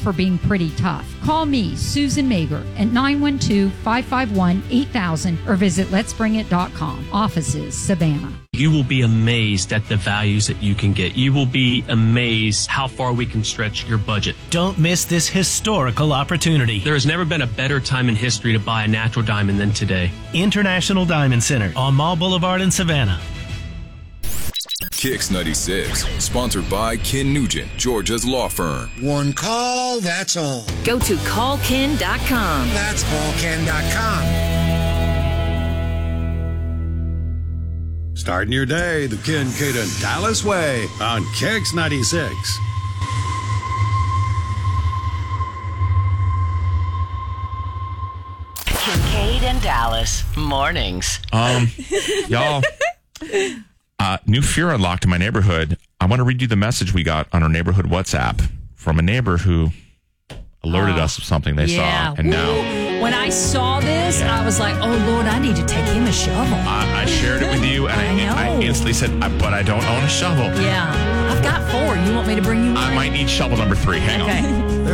for being pretty tough. Call me, Susan Mager, at 912-551-8000 or visit letsbringit.com. Offices, Savannah. You will be amazed at the values that you can get. You will be amazed how far we can stretch your budget. Don't miss this historical opportunity. There has never been a better time in history to buy a natural diamond than today. International Diamond Center on Mall Boulevard in Savannah. Kicks 96, sponsored by Ken Nugent, Georgia's law firm. One call, that's all. Go to callken.com. That's callken.com. Starting your day the Kincaid and Dallas way on Kicks 96. Kincaid and Dallas mornings. Y'all, new fear unlocked in my neighborhood. I want to read you the message we got on our neighborhood WhatsApp from a neighbor who alerted us of something they saw. And now, when I saw this, I was like, oh, Lord, I need to take him a shovel. I shared it with you, and I instantly said, but I don't own a shovel. Yeah. I've got 4. You want me to bring you one? I might need shovel number 3. Hang on.